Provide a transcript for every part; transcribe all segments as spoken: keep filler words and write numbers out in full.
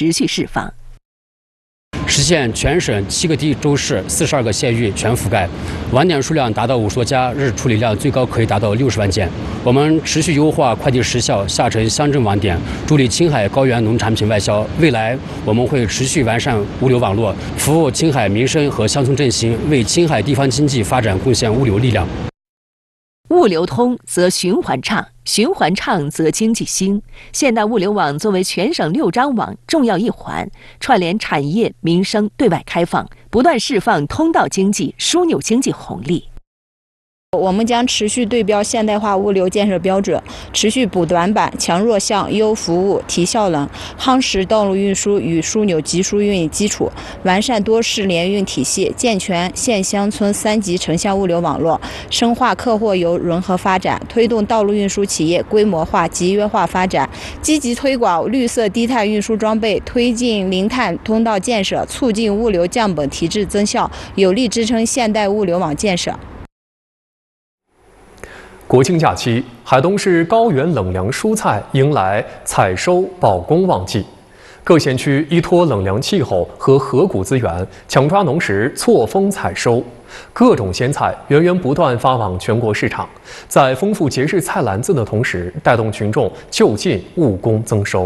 持续释放。 实现全省七个地州市、四十二个县域全覆盖，网点数量达到五十多家，日处理量最高可以达到六十万件。我们持续优化快递时效，下沉乡镇网点，助力青海高原农产品外销。未来我们会持续完善物流网络，服务青海民生和乡村振兴，为青海地方经济发展贡献物流力量。 物流通则循环畅，循环畅则经济兴。现代物流网作为全省六张网重要一环，串联产业、民生，对外开放，不断释放通道经济、枢纽经济红利。 我们将持续对标现代化物流建设标准，持续补短板、强弱项、优服务、提效能，夯实道路运输与枢纽集疏运基础，完善多市联运体系，健全县乡村三级城乡物流网络，深化客货游融合发展，推动道路运输企业规模化、集约化发展，积极推广绿色低碳运输装备，推进零碳通道建设，促进物流降本提质增效，有力支撑现代物流网建设。 国庆假期，海东市高原冷凉蔬菜迎来采收保供旺季，各县区依托冷凉气候和河谷资源，抢抓农时错峰采收，各种鲜菜源源不断发往全国市场，在丰富节日菜篮子的同时，带动群众就近务工增收。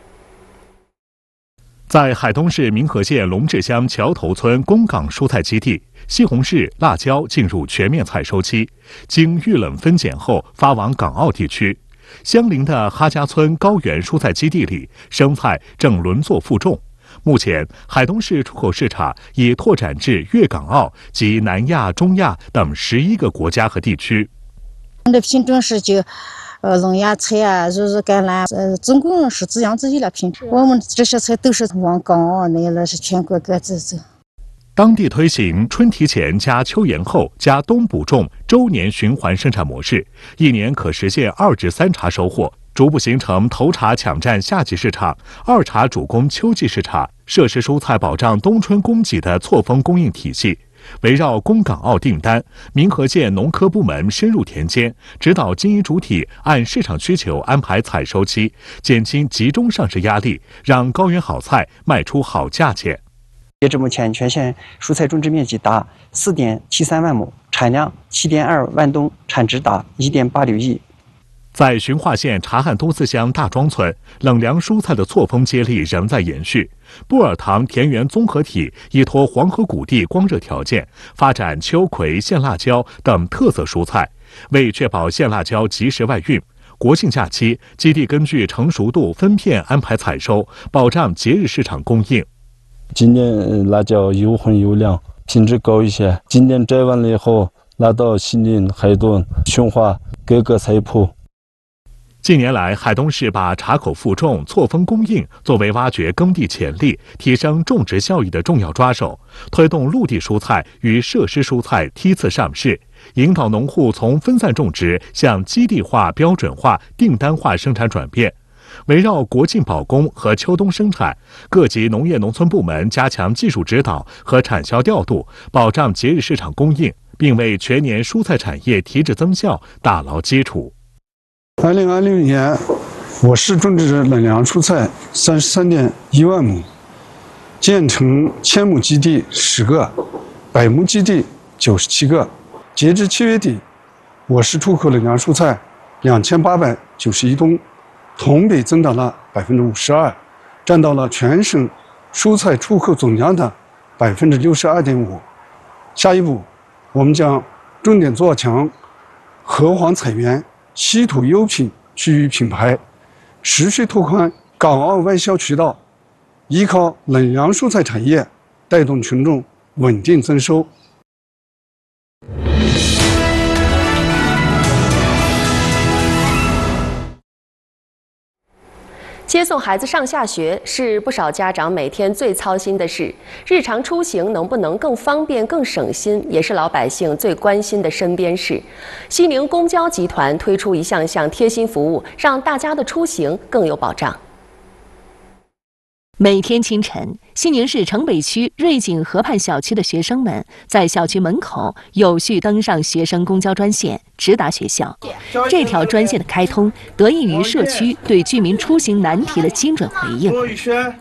在海东市民和县龙治乡桥头村公岗蔬菜基地，西红柿、辣椒进入全面采收期，经预冷分拣后发往港澳地区。相邻的哈家村高原蔬菜基地里，生菜正轮作负重。目前，海东市出口市场已拓展至粤港澳及南亚、中亚等十一个国家和地区。 我们的品种是就。 呃，龙芽菜啊，肉肉甘蓝，呃，总共是这样子一类品种。我们这些菜都是往港澳那了，是全国各地走。 当地推行春提前加秋延后加冬补种周年循环生产模式，一年可实现二至三茬收获，逐步形成头茬抢占夏季市场，二茬主攻秋季市场，涉施蔬菜保障冬春供给的错峰供应体系。 围绕供港澳订单，民和县农科部门深入田间，指导经营主体按市场需求安排采收期，减轻集中上市压力，让高原好菜卖出好价钱。 截至目前，全县蔬菜种植面积达四点七三万亩，产量七点二万吨，产值达一点八六亿。 在循化县察罕东四乡大庄村，冷凉蔬菜的错峰接力仍在延续。布尔塘田园综合体依托黄河谷地光热条件，发展秋葵、线辣椒等特色蔬菜。为确保线辣椒及时外运，国庆假期基地根据成熟度分片安排采收，保障节日市场供应。 今年辣椒又红又亮，品质高一些。今年摘完了以后，拿到西宁、海东、循化各个菜铺。 近年来，海东市把茶口负重、错峰供应作为挖掘耕地潜力、提升种植效益的重要抓手，推动陆地蔬菜与设施蔬菜梯次上市，引导农户从分散种植向基地化、标准化、订单化生产转变。围绕国庆保供和秋冬生产，各级农业农村部门加强技术指导和产销调度，保障节日市场供应，并为全年蔬菜产业提质增效打牢基础。 二零二六年，我市种植冷凉蔬菜三十三点一万亩，建成千亩基地十个，百亩基地九十七个。截至七月底，我市出口冷凉蔬菜两千八百九十一吨，同比增长了百分之五十二，占到了全省蔬菜出口总量的百分之六十二点五。下一步，我们将重点做强河黄菜园。 稀土优品区域品牌，持续拓宽港澳外销渠道，依靠冷凉蔬菜产业带动群众稳定增收。 接送孩子上下学是不少家长每天最操心的事，日常出行能不能更方便、更省心，也是老百姓最关心的身边事。西宁公交集团推出一项项贴心服务，让大家的出行更有保障。 每天清晨，西宁市城北区瑞景河畔小区的学生们在小区门口有序登上学生公交专线，直达学校。这条专线的开通，得益于社区对居民出行难题的精准回应。